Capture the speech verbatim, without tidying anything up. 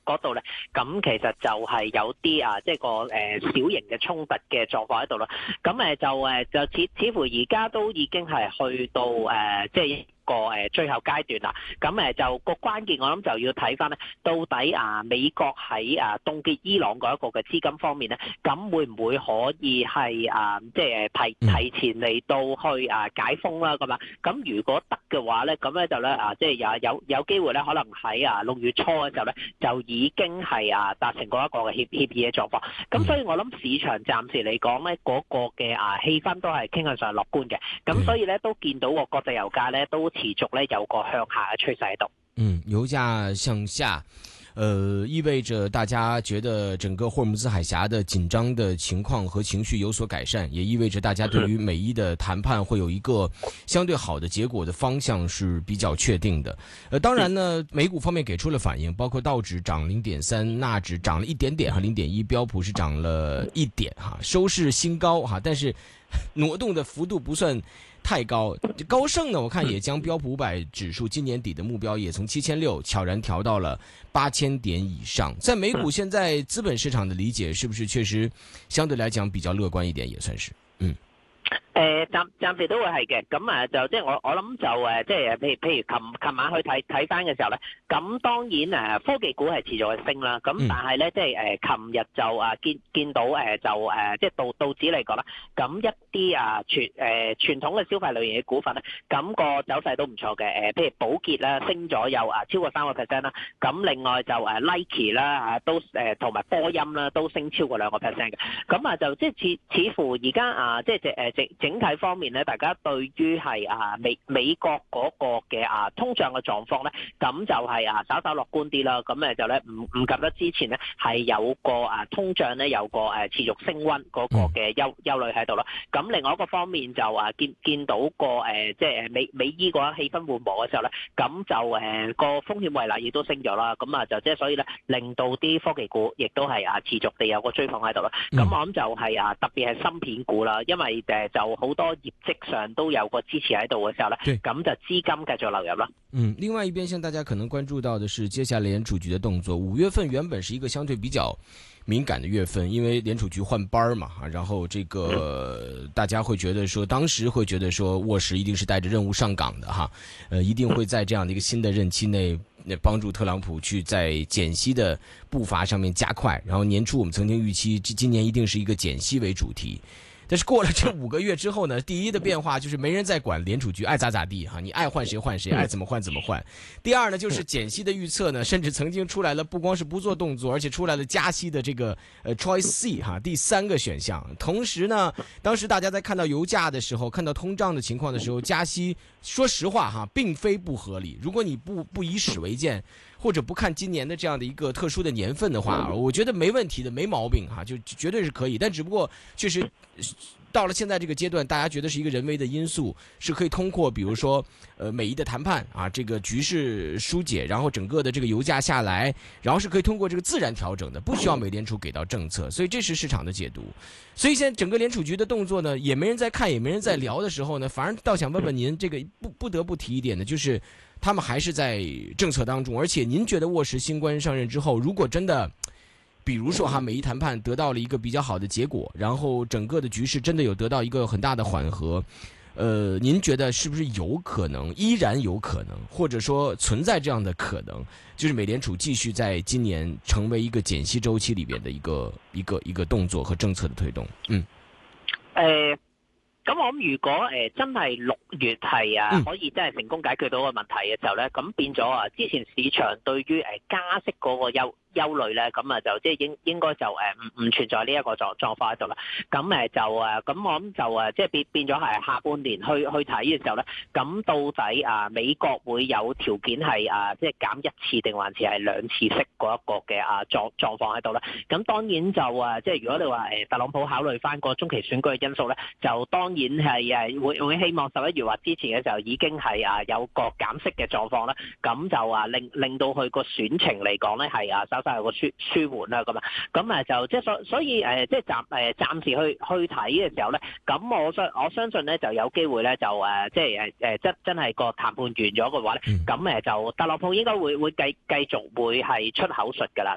嗰度咧，咁其實就係有啲啊，即係個誒小型嘅衝突嘅狀況喺度啦。咁誒就誒就似似乎而家都已經係去到誒即係個誒最後階段啦，咁誒就個關鍵我諗就要睇翻咧，到底啊美國喺啊凍結伊朗嗰一個嘅資金方面咧，咁會唔會可以係啊即係提提前嚟到去啊解封啦咁啊？咁如果得嘅話咧，咁咧就咧啊即係有有有機會咧，可能喺啊六月初嘅時候咧，就已經係啊達成過一個嘅協協議嘅狀況。咁所以我諗市場暫時嚟講咧，嗰個嘅啊氣氛都係傾向上樂觀嘅。咁所以咧都見到個國際油價咧都持續咧有個向下嘅趨勢喺度。 嗯，油價向下，呃，意味着大家覺得整個霍爾木茲海峽的緊張的情況和情緒有所改善，也意味着大家對於美伊的談判會有一個相對好的結果的方向是比較確定的。呃，當然呢，美股方面給出了反應，包括道指漲零點三，納指漲了一點點哈，零點一，標普是漲了一點哈，收市新高哈，但是挪動的幅度不算太高。高盛呢，我看也將標普五百指數今年底的目標也從七千六悄然調到了八千點以上。在美股現在資本市場的理解，是不是確實相對來講比較樂觀一點，也算是嗯。 誒暫暫時都會係嘅，咁啊就即係我我諗就誒即係譬如譬如琴琴晚去睇睇翻嘅時候咧，咁當然誒科技股係持續去升啦，咁但係咧即係誒琴日就啊見見到誒就誒即係道道指嚟講啦，咁一啲啊傳誒傳統嘅消費類型嘅股份咧，咁個走勢都唔錯嘅，誒譬如寶潔啦升咗有啊超過三個 percent 啦，咁另外就誒 Nike 啦啊都誒同埋波音啦都升超過兩個 percent 嘅，咁啊就即係似似乎而家啊即係誒整整體方面咧，大家對於係啊美美國嗰個嘅啊通脹嘅狀況咧，咁就係啊稍稍樂觀啲啦。咁誒就咧唔唔及得之前咧係有個啊通脹咧有個誒持續升溫嗰個嘅憂憂慮喺度啦。咁另外一個方面就啊見見到個誒即係美美伊嗰個氣氛緩和嘅時候咧，咁就誒個風險胃納亦都升咗啦。咁啊就即係所以咧令到啲科技股亦都係啊持續地有個追捧喺度啦。咁我諗就係啊特別係芯片股啦，因為誒就好多業績上都有個支持喺度嘅時候咧，咁就資金繼續流入啦。 嗯，另外一邊，像大家可能關注到的是，接下來聯儲局的動作。五月份原本是一個相對比較敏感的月份，因為聯儲局換班嘛，然後這個大家會覺得說，當時會覺得說，沃什一定是帶着任務上崗的哈，呃，一定會在這樣的一個新的任期內，幫助特朗普去在減息的步伐上面加快。然後年初我們曾經預期，今年一定是一個減息為主題。但是過了這五個月之後呢，第一的變化就是沒人再管聯儲局愛咋咋地哈，你愛換誰換誰，愛怎麼換怎麼換。第二呢，就是減息的預測呢，甚至曾經出來了，不光是不做動作，而且出來了加息的這個呃 choice C 哈，第三個選項。同時呢，當時大家在看到油價的時候，看到通脹的情況的時候，加息，說實話哈，並非不合理。如果你不不以史為鑑，或者不看今年的這樣的一個特殊的年份的話，我覺得沒問題的，沒毛病哈，就絕對是可以。但只不過確實到了現在這個階段，大家覺得是一個人為的因素，是可以通過比如說呃美伊的談判啊，這個局勢疏解，然後整個的這個油價下來，然後是可以通過這個自然調整的，不需要美聯儲給到政策，所以這是市場的解讀。所以現在整個聯儲局的動作呢，也沒人在看，也沒人在聊的時候呢，反而倒想問問您，這個不不得不提一點的就是他們還是在政策當中，而且您覺得沃什新官上任之後，如果真的比如說哈，美伊談判得到了一個比較好的結果，然後整個的局勢真的有得到一個很大的緩和，呃，您覺得是不是有可能，依然有可能，或者說存在這樣的可能，就是美聯儲繼續在今年成為一個減息週期裏邊的一個一個一個動作和政策的推動？嗯， 誒。咁我諗如果誒真係六月係啊可以真係成功解決到個問題嘅時候咧，咁變咗啊之前市場對於誒加息嗰個憂憂慮咧，咁啊就即係應應該就誒唔唔存在呢一個狀狀況喺度啦。咁誒就誒咁我諗就誒即係變變咗係下半年去去睇嘅時候咧，咁到底啊美國會有條件係啊即係減一次定還是係兩次息嗰一個嘅啊狀狀況喺度啦？咁當然就啊即係如果你話誒特朗普考慮翻個中期選舉嘅因素咧，就當然係誒會會希望十一月或之前嘅時候已經係啊有個減息嘅狀況啦，咁就啊令令到佢個選情嚟講咧係啊稍稍有個舒舒緩啦咁啊，咁啊就即係所所以誒即係暫誒暫時去去睇嘅時候咧，咁我相我相信咧就有機會咧就誒即係誒誒真真係個談判完咗嘅話咧，咁誒就特朗普應該會會繼繼續會係出口術㗎啦，